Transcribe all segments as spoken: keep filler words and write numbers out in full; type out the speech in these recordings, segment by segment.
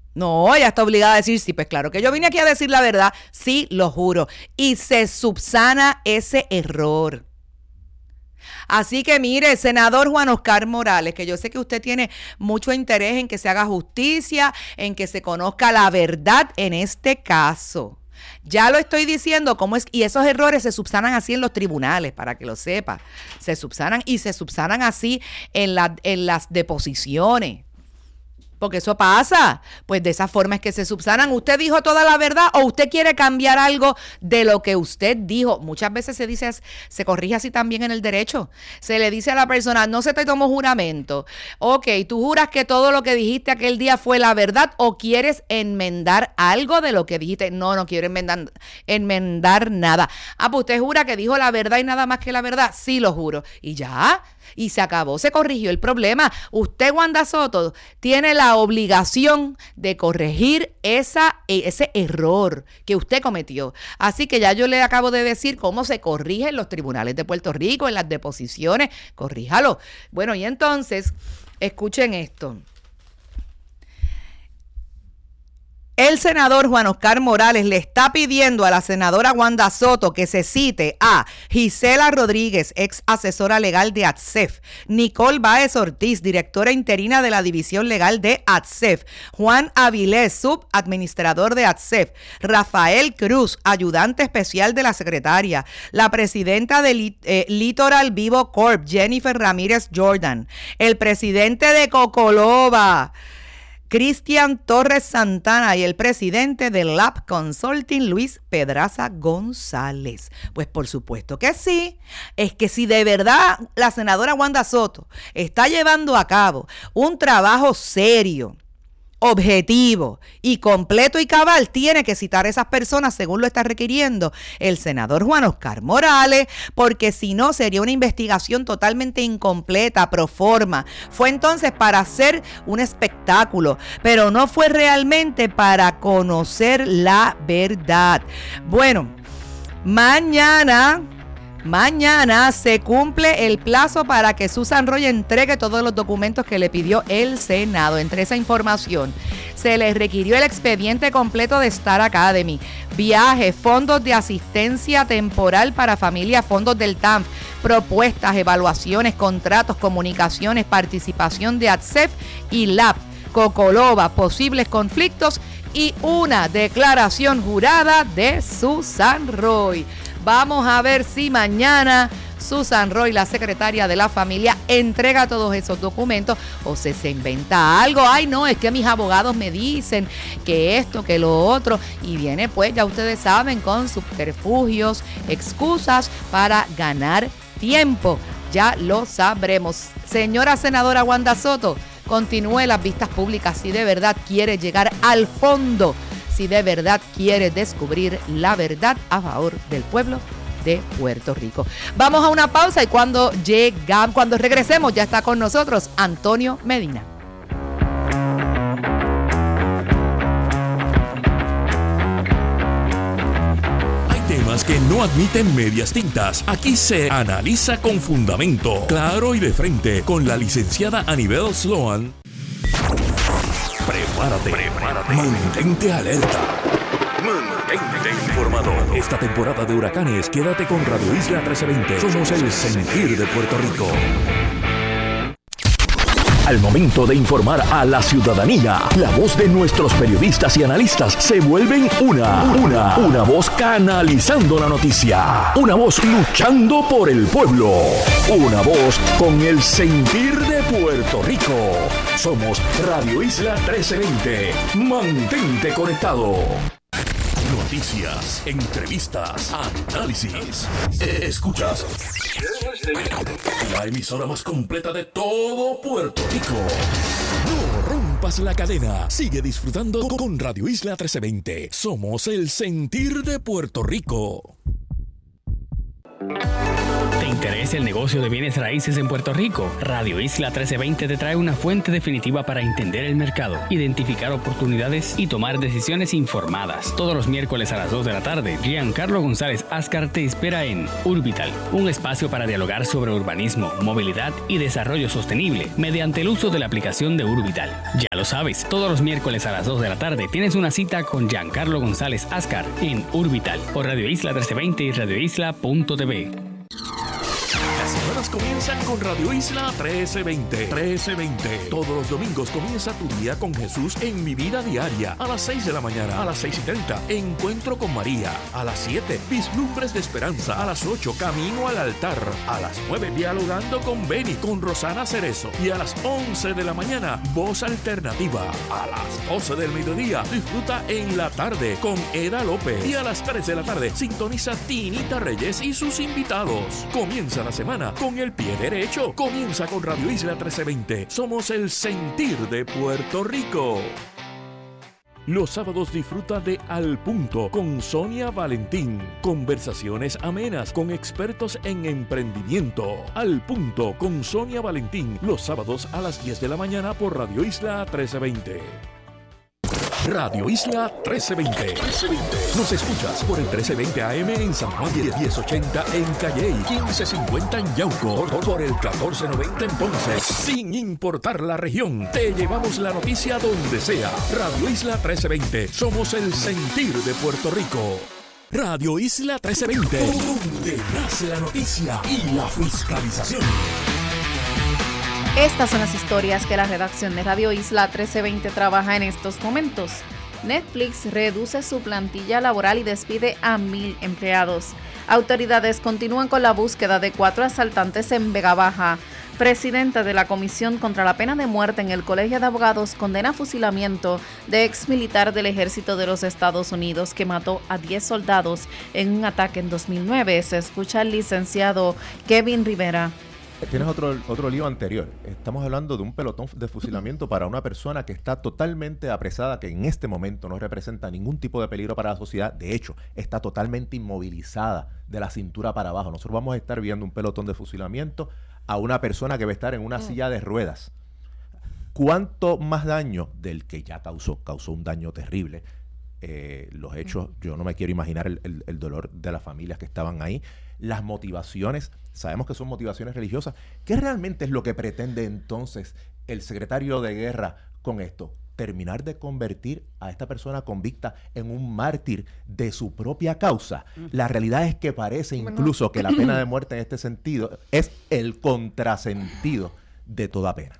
No, ella está obligada a decir, sí, pues claro que yo vine aquí a decir la verdad, sí, lo juro. Y se subsana ese error. Así que mire, senador Juan Oscar Morales, que yo sé que usted tiene mucho interés en que se haga justicia, en que se conozca la verdad en este caso. Ya lo estoy diciendo, cómo es, y esos errores se subsanan así en los tribunales, para que lo sepa. Se subsanan y se subsanan así en, la, en las deposiciones. Porque eso pasa, pues de esa forma es que se subsanan. ¿Usted dijo toda la verdad o usted quiere cambiar algo de lo que usted dijo? Muchas veces se dice, se corrige así también en el derecho. Se le dice a la persona, no se te tomó juramento. Ok, ¿tú juras que todo lo que dijiste aquel día fue la verdad o quieres enmendar algo de lo que dijiste? No, no quiero enmendar, enmendar nada. Ah, pues usted jura que dijo la verdad y nada más que la verdad. Sí, lo juro. Y ya, y se acabó, se corrigió el problema. Usted, Wanda Soto, tiene la obligación de corregir esa, ese error que usted cometió. Así que ya yo le acabo de decir cómo se corrige en los tribunales de Puerto Rico, en las deposiciones, corríjalo. Bueno, y entonces, escuchen esto. El senador Juan Oscar Morales le está pidiendo a la senadora Wanda Soto que se cite a Gisela Rodríguez, ex asesora legal de A T S E F, Nicole Báez Ortiz, directora interina de la División Legal de A T S E F, Juan Avilés, subadministrador de A T S E F, Rafael Cruz, ayudante especial de la secretaria, la presidenta de eh, Litoral Vivo Corp, Jennifer Ramírez Jordan, el presidente de Cocoloba, Cristian Torres Santana, y el presidente de Lab Consulting, Luis Pedraza González. Pues por supuesto que sí. Es que si de verdad la senadora Wanda Soto está llevando a cabo un trabajo serio, objetivo y completo y cabal, tiene que citar a esas personas según lo está requiriendo el senador Juan Oscar Morales, porque si no sería una investigación totalmente incompleta, pro forma. Fue entonces para hacer un espectáculo, pero no fue realmente para conocer la verdad. Bueno, mañana... Mañana se cumple el plazo para que Susan Roy entregue todos los documentos que le pidió el Senado. Entre esa información, se les requirió el expediente completo de Star Academy, viajes, fondos de asistencia temporal para familias, fondos del T A M F, propuestas, evaluaciones, contratos, comunicaciones, participación de A T S E F y L A B, Cocoloba, posibles conflictos y una declaración jurada de Susan Roy. Vamos a ver si mañana Susan Roy, la secretaria de la familia, entrega todos esos documentos o se, se inventa algo. Ay, no, es que mis abogados me dicen que esto, que lo otro. Y viene, pues, ya ustedes saben, con subterfugios, excusas para ganar tiempo. Ya lo sabremos. Señora senadora Wanda Soto, continúe las vistas públicas si de verdad quiere llegar al fondo, si de verdad quiere descubrir la verdad a favor del pueblo de Puerto Rico. Vamos a una pausa y cuando llegamos, cuando regresemos, ya está con nosotros Antonio Medina. Hay temas que no admiten medias tintas. Aquí se analiza con fundamento, claro y de frente, con la licenciada Anibel Sloan. Prepárate, prepárate, mantente alerta, mantente informado. Esta temporada de huracanes, quédate con Radio Isla trece veinte. Somos el sentir de Puerto Rico. Al momento de informar a la ciudadanía, la voz de nuestros periodistas y analistas se vuelven una, una, una voz canalizando la noticia, una voz luchando por el pueblo, una voz con el sentir de Puerto Rico. Somos Radio Isla trece veinte. Mantente conectado. Noticias, entrevistas, análisis. Escuchas la emisora más completa de todo Puerto Rico. No rompas la cadena. Sigue disfrutando con Radio Isla trece veinte. Somos el sentir de Puerto Rico. ¿Te interesa el negocio de bienes raíces en Puerto Rico? Radio Isla trece veinte te trae una fuente definitiva para entender el mercado, identificar oportunidades y tomar decisiones informadas. Todos los miércoles a las dos de la tarde, Giancarlo González Ascar te espera en Urbital, un espacio para dialogar sobre urbanismo, movilidad y desarrollo sostenible mediante el uso de la aplicación de Urbital. Ya lo lo sabes, todos los miércoles a las dos de la tarde tienes una cita con Giancarlo González Ascar en Urbital por Radio Isla trece veinte y radio isla punto t v. Las semanas comienzan con Radio Isla trece veinte. trece veinte. Todos los domingos comienza tu día con Jesús en Mi Vida Diaria. A las seis de la mañana, a las seis y treinta, Encuentro con María. A las siete, Vislumbres de Esperanza. A las ocho, Camino al Altar. A las nueve, Dialogando con Beni, con Rosana Cerezo. Y a las once de la mañana, Voz Alternativa. A las doce del mediodía, disfruta En la Tarde con Eda López. Y a las tres de la tarde, sintoniza Tinita Reyes y sus invitados. Comienza la semana con el pie derecho. Comienza con Radio Isla trece veinte. Somos el sentir de Puerto Rico. Los sábados disfruta de Al Punto con Sonia Valentín. Conversaciones amenas con expertos en emprendimiento. Al Punto con Sonia Valentín. Los sábados a las diez de la mañana por Radio Isla trece veinte. Radio Isla trece veinte. Nos escuchas por el trece veinte A M en San Juan, diez ochenta en Calley, quince cincuenta en Yauco, por el catorce noventa en Ponce. Sin importar la región, te llevamos la noticia donde sea. Radio Isla trece veinte. Somos el sentir de Puerto Rico. Radio Isla trece veinte. Donde nace la noticia y la fiscalización. Estas son las historias que la redacción de Radio Isla trece veinte trabaja en estos momentos. Netflix reduce su plantilla laboral y despide a mil empleados. Autoridades continúan con la búsqueda de cuatro asaltantes en Vega Baja. Presidenta de la Comisión contra la Pena de Muerte en el Colegio de Abogados condena fusilamiento de ex militar del Ejército de los Estados Unidos que mató a diez soldados en un ataque en dos mil nueve. Se escucha al licenciado Kevin Rivera. Tienes otro, otro lío anterior. Estamos hablando de un pelotón de fusilamiento para una persona que está totalmente apresada, que en este momento no representa ningún tipo de peligro para la sociedad. De hecho, está totalmente inmovilizada de la cintura para abajo. Nosotros vamos a estar viendo un pelotón de fusilamiento a una persona que va a estar en una silla de ruedas. ¿Cuánto más daño del que ya causó? Causó un daño terrible. Eh, los hechos, yo no me quiero imaginar el, el, el dolor de las familias que estaban ahí. Las motivaciones, sabemos que son motivaciones religiosas. ¿Qué realmente es lo que pretende entonces el secretario de Guerra con esto? Terminar de convertir a esta persona convicta en un mártir de su propia causa. La realidad es que parece incluso que la pena de muerte en este sentido es el contrasentido de toda pena.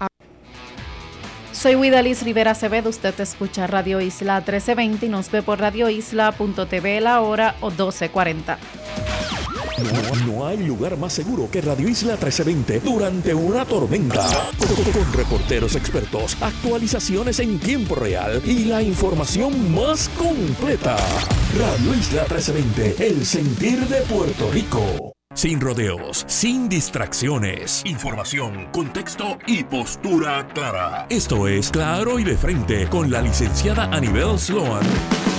Soy Widalis Rivera Acevedo, usted escucha Radio Isla trece veinte y nos ve por radio isla punto t v la hora o doce cuarenta. No, no hay lugar más seguro que Radio Isla trece veinte durante una tormenta. Con, con reporteros expertos, actualizaciones en tiempo real y la información más completa. Radio Isla trece veinte, el sentir de Puerto Rico. Sin rodeos, sin distracciones, información, contexto y postura clara. Esto es Claro y de Frente con la licenciada Anibel Sloan.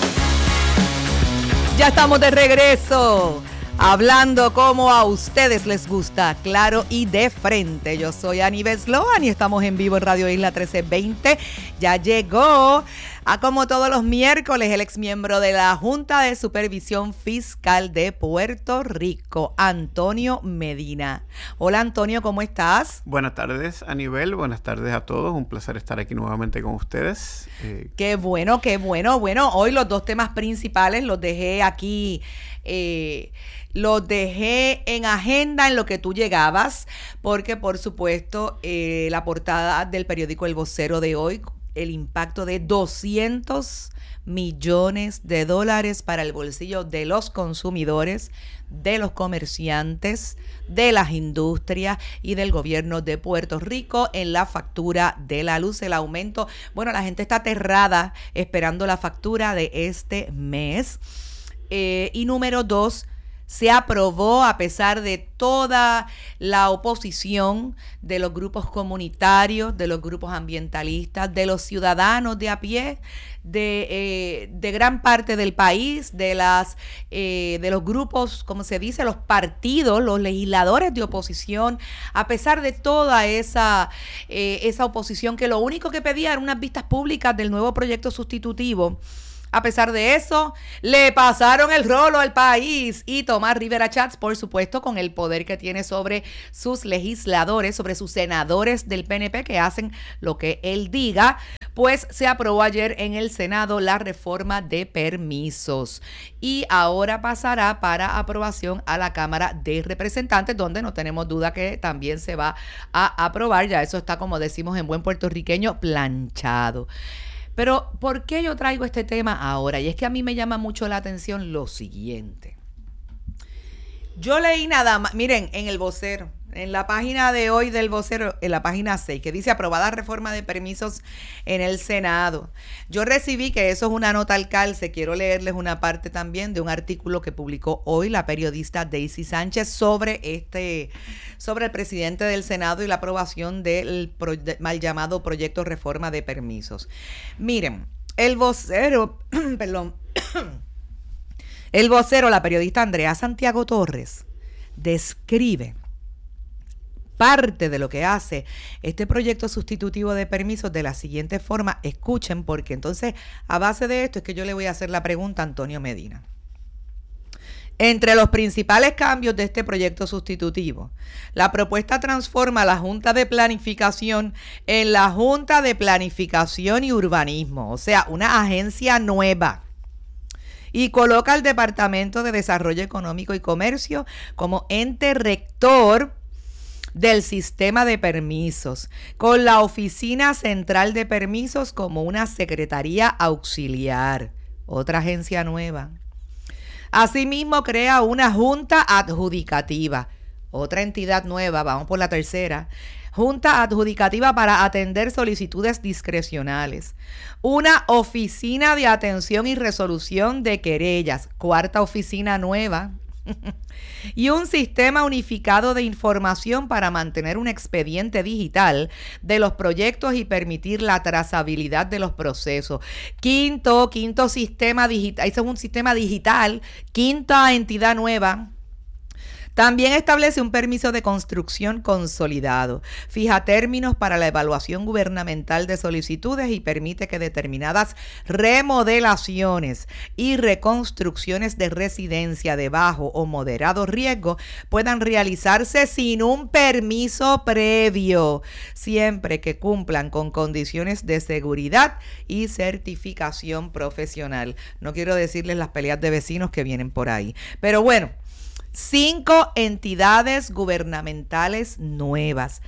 Ya estamos de regreso, hablando como a ustedes les gusta, claro y de frente. Yo soy Anibel Sloan y estamos en vivo en Radio Isla trece veinte. Ya llegó, a como todos los miércoles, el exmiembro de la Junta de Supervisión Fiscal de Puerto Rico, Antonio Medina. Hola Antonio, ¿cómo estás? Buenas tardes, Anibel. Buenas tardes a todos. Un placer estar aquí nuevamente con ustedes. Eh, qué bueno, qué bueno. Bueno, hoy los dos temas principales los dejé aquí, eh, los dejé en agenda en lo que tú llegabas, porque por supuesto eh, la portada del periódico El Vocero de hoy, el impacto de doscientos millones de dólares para el bolsillo de los consumidores, de los comerciantes, de las industrias y del gobierno de Puerto Rico en la factura de la luz. El aumento, bueno, la gente está aterrada esperando la factura de este mes. Eh, y número dos, se aprobó a pesar de toda la oposición de los grupos comunitarios, de los grupos ambientalistas, de los ciudadanos de a pie, de, eh, de gran parte del país, de las eh, de los grupos, como se dice, los partidos, los legisladores de oposición. A pesar de toda esa, eh, esa oposición, que lo único que pedía eran unas vistas públicas del nuevo proyecto sustitutivo, a pesar de eso, le pasaron el rolo al país y Tomás Rivera Schatz, por supuesto, con el poder que tiene sobre sus legisladores, sobre sus senadores del P N P que hacen lo que él diga, pues se aprobó ayer en el Senado la reforma de permisos y ahora pasará para aprobación a la Cámara de Representantes, donde no tenemos duda que también se va a aprobar. Ya eso está, como decimos en buen puertorriqueño, planchado. Pero ¿por qué yo traigo este tema ahora? Y es que a mí me llama mucho la atención lo siguiente. Yo leí nada más, miren, en el vocero, en la página de hoy del vocero, en la página seis, que dice aprobada reforma de permisos en el Senado. Yo recibí, que eso es una nota al calce, quiero leerles una parte también de un artículo que publicó hoy la periodista Daisy Sánchez sobre este, sobre el presidente del Senado y la aprobación del pro, de, mal llamado proyecto reforma de permisos. Miren, el vocero, perdón, el vocero, la periodista Andrea Santiago Torres, describe parte de lo que hace este proyecto sustitutivo de permisos de la siguiente forma. Escuchen, porque entonces a base de esto es que yo le voy a hacer la pregunta a Antonio Medina. Entre los principales cambios de este proyecto sustitutivo, la propuesta transforma la Junta de Planificación en la Junta de Planificación y Urbanismo, o sea, una agencia nueva, y coloca al Departamento de Desarrollo Económico y Comercio como ente rector del sistema de permisos, con la Oficina Central de Permisos como una secretaría auxiliar, otra agencia nueva. Asimismo, crea una junta adjudicativa, otra entidad nueva, vamos por la tercera, junta adjudicativa para atender solicitudes discrecionales, una oficina de atención y resolución de querellas, cuarta oficina nueva, y un sistema unificado de información para mantener un expediente digital de los proyectos y permitir la trazabilidad de los procesos. Quinto, quinto sistema digital, ese es un sistema digital, quinta entidad nueva. También establece un permiso de construcción consolidado, fija términos para la evaluación gubernamental de solicitudes y permite que determinadas remodelaciones y reconstrucciones de residencia de bajo o moderado riesgo puedan realizarse sin un permiso previo, siempre que cumplan con condiciones de seguridad y certificación profesional. No quiero decirles las peleas de vecinos que vienen por ahí, pero bueno. Cinco entidades gubernamentales nuevas.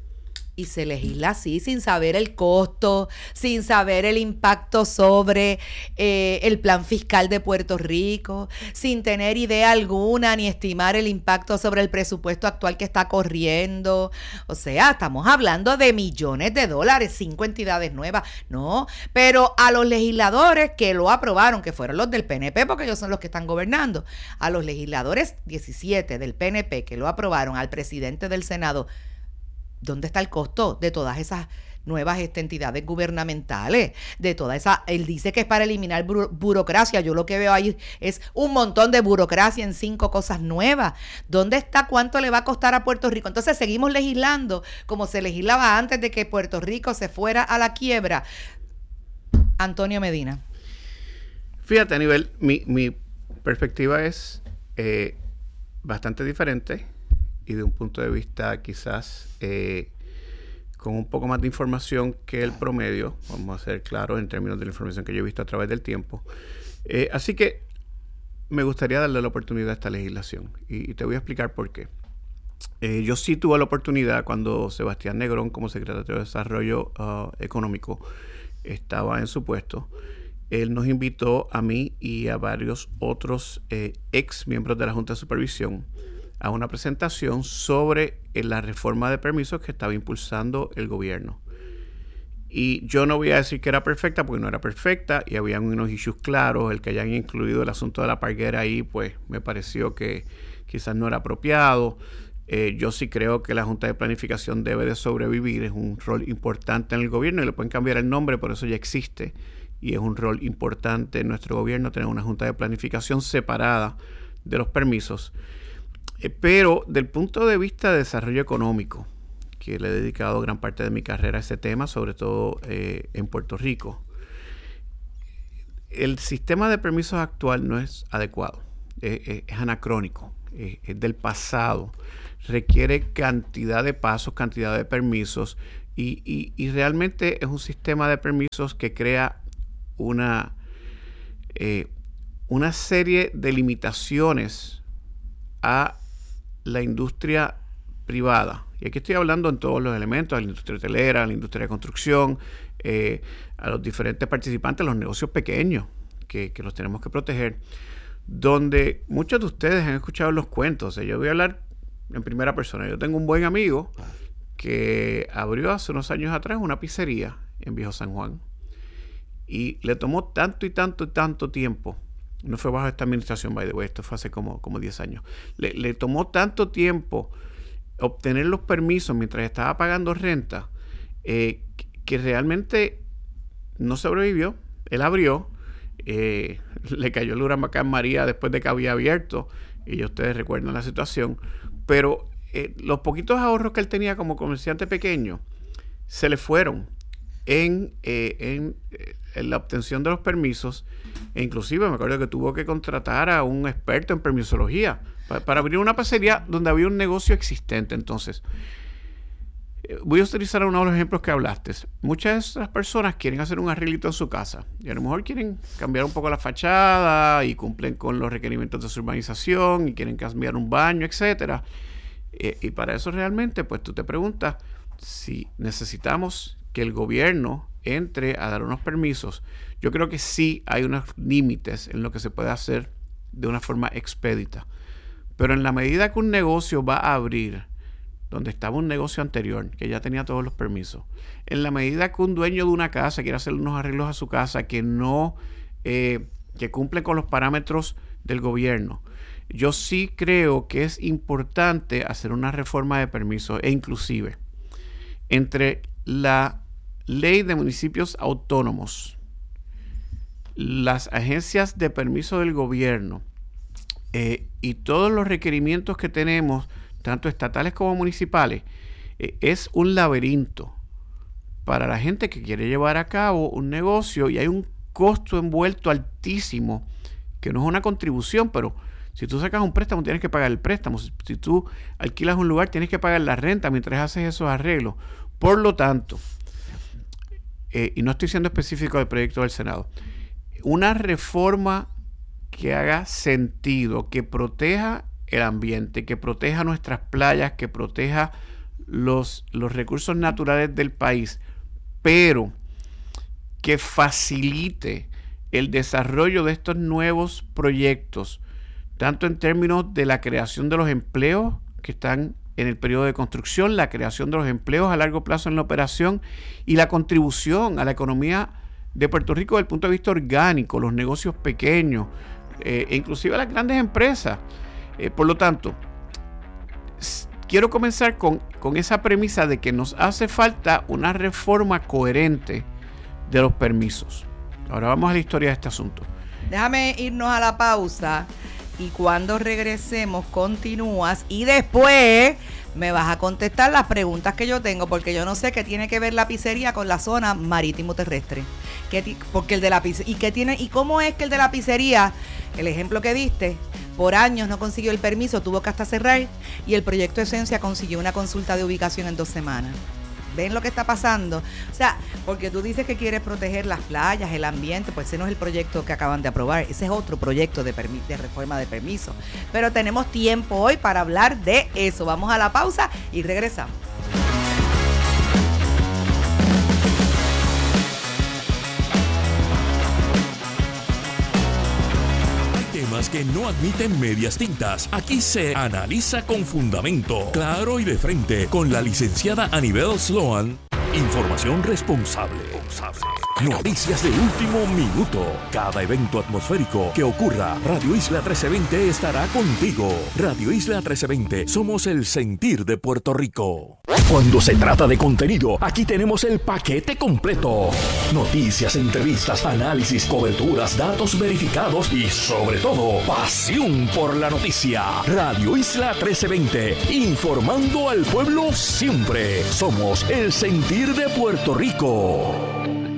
Y se legisla así, sin saber el costo, sin saber el impacto sobre eh, el plan fiscal de Puerto Rico, sin tener idea alguna ni estimar el impacto sobre el presupuesto actual que está corriendo. O sea, estamos hablando de millones de dólares, cinco entidades nuevas. No, pero a los legisladores que lo aprobaron, que fueron los del P N P, porque ellos son los que están gobernando, a los legisladores diecisiete del P N P que lo aprobaron, al presidente del Senado, ¿dónde está el costo de todas esas nuevas este, entidades gubernamentales? De toda esa, él dice que es para eliminar buro, burocracia. Yo lo que veo ahí es un montón de burocracia en cinco cosas nuevas. ¿Dónde está? ¿Cuánto le va a costar a Puerto Rico? Entonces seguimos legislando como se legislaba antes de que Puerto Rico se fuera a la quiebra. Antonio Medina. Fíjate, a nivel, mi, mi perspectiva es eh, bastante diferente. Y de un punto de vista quizás eh, con un poco más de información que el promedio, vamos a ser claros en términos de la información que yo he visto a través del tiempo. Eh, así que me gustaría darle la oportunidad a esta legislación y, y te voy a explicar por qué. Eh, yo sí tuve la oportunidad cuando Sebastián Negrón, como secretario de Desarrollo uh, Económico, estaba en su puesto. Él nos invitó a mí y a varios otros eh, ex miembros de la Junta de Supervisión a una presentación sobre eh, la reforma de permisos que estaba impulsando el gobierno. Y yo no voy a decir que era perfecta porque no era perfecta y habían unos issues claros. El que hayan incluido el asunto de la parguera ahí, pues me pareció que quizás no era apropiado. Eh, yo sí creo que la Junta de Planificación debe de sobrevivir. Es un rol importante en el gobierno y le pueden cambiar el nombre, por eso ya existe. Y es un rol importante en nuestro gobierno tener una Junta de Planificación separada de los permisos. Eh, pero del punto de vista de desarrollo económico, que le he dedicado gran parte de mi carrera a ese tema, sobre todo eh, en Puerto Rico, el sistema de permisos actual no es adecuado, eh, eh, es anacrónico, eh, es del pasado, requiere cantidad de pasos, cantidad de permisos Y, y, y realmente es un sistema de permisos que crea una, eh, una serie de limitaciones a la industria privada. Y aquí estoy hablando en todos los elementos, a la industria hotelera, a la industria de construcción, eh, a los diferentes participantes, los negocios pequeños, que, que los tenemos que proteger, donde muchos de ustedes han escuchado los cuentos. O sea, yo voy a hablar en primera persona. Yo tengo un buen amigo que abrió hace unos años atrás una pizzería en Viejo San Juan. Y le tomó tanto y tanto y tanto tiempo. No fue bajo esta administración, by the way, esto fue hace como, como diez años. Le, le tomó tanto tiempo obtener los permisos mientras estaba pagando renta, eh, que, que realmente no sobrevivió. Él abrió, eh, le cayó el huracán María después de que había abierto, y ya ustedes recuerdan la situación, pero eh, los poquitos ahorros que él tenía como comerciante pequeño se le fueron en, eh, en, en la obtención de los permisos, e inclusive me acuerdo que tuvo que contratar a un experto en permisología para, para abrir una pizzería donde había un negocio existente. Entonces, eh, voy a utilizar uno de los ejemplos que hablaste. Muchas de estas personas quieren hacer un arreglito en su casa y a lo mejor quieren cambiar un poco la fachada y cumplen con los requerimientos de su urbanización y quieren cambiar un baño, etcétera. Eh, y para eso realmente, pues tú te preguntas si necesitamos que el gobierno entre a dar unos permisos. Yo creo que sí hay unos límites en lo que se puede hacer de una forma expedita. Pero en la medida que un negocio va a abrir, donde estaba un negocio anterior, que ya tenía todos los permisos, en la medida que un dueño de una casa quiere hacer unos arreglos a su casa que no, eh, que cumplen con los parámetros del gobierno, yo sí creo que es importante hacer una reforma de permisos, e inclusive entre la ley de municipios autónomos, las agencias de permiso del gobierno eh, y todos los requerimientos que tenemos, tanto estatales como municipales, eh, es un laberinto para la gente que quiere llevar a cabo un negocio, y hay un costo envuelto altísimo, que no es una contribución, pero si tú sacas un préstamo tienes que pagar el préstamo, si tú alquilas un lugar tienes que pagar la renta mientras haces esos arreglos. Por lo tanto, eh, y no estoy siendo específico del proyecto del Senado, una reforma que haga sentido, que proteja el ambiente, que proteja nuestras playas, que proteja los, los recursos naturales del país, pero que facilite el desarrollo de estos nuevos proyectos, tanto en términos de la creación de los empleos que están en el periodo de construcción, la creación de los empleos a largo plazo en la operación y la contribución a la economía de Puerto Rico desde el punto de vista orgánico, los negocios pequeños, eh, e inclusive las grandes empresas. Eh, por lo tanto, s- quiero comenzar con, con esa premisa de que nos hace falta una reforma coherente de los permisos. Ahora vamos a la historia de este asunto. Déjame irnos a la pausa y cuando regresemos continúas y después me vas a contestar las preguntas que yo tengo, porque yo no sé qué tiene que ver la pizzería con la zona marítimo terrestre. ¿Qué ti- porque el de la pizzería, ¿y qué tiene, y cómo es que el de la pizzería, el ejemplo que diste, por años no consiguió el permiso, tuvo que hasta cerrar, y el proyecto Esencia consiguió una consulta de ubicación en dos semanas? ¿Ven lo que está pasando? O sea, porque tú dices que quieres proteger las playas, el ambiente, pues ese no es el proyecto que acaban de aprobar, ese es otro proyecto de, permi- de reforma de permiso. Pero tenemos tiempo hoy para hablar de eso. Vamos a la pausa y regresamos. Temas que no admiten medias tintas. Aquí se analiza con fundamento, claro y de frente, con la licenciada Anibel Sloan. Información responsable. Noticias de último minuto. Cada evento atmosférico que ocurra, Radio Isla trece veinte estará contigo. Radio Isla trece veinte, somos el sentir de Puerto Rico. Cuando se trata de contenido, aquí tenemos el paquete completo. Noticias, entrevistas, análisis, coberturas, datos verificados y, sobre todo, pasión por la noticia. Radio Isla trece veinte, informando al pueblo siempre. Somos el sentir de Puerto Rico.